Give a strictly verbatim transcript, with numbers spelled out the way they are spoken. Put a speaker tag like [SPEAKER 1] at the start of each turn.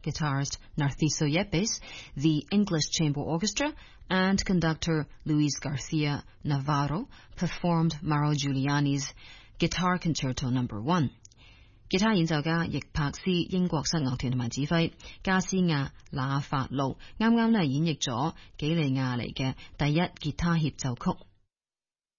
[SPEAKER 1] guitarist Narciso Yepes, the English Chamber Orchestra, and conductor Luis Garcia Navarro performed Mauro Giuliani's Guitar Concerto Number One. 吉他演奏家亦柏斯英國室樂團同埋指揮加斯亞那法路啱啱咧演繹咗幾利亞尼嘅第一吉他協奏曲。